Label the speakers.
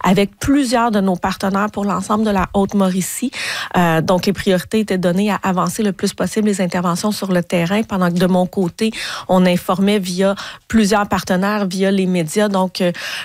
Speaker 1: avec plusieurs de nos partenaires pour l'ensemble de la Haute-Mauricie. Donc, les priorités étaient données à avancer le plus possible les interventions sur le terrain, pendant que de mon côté, on informait via plusieurs partenaires, via les médias. Donc,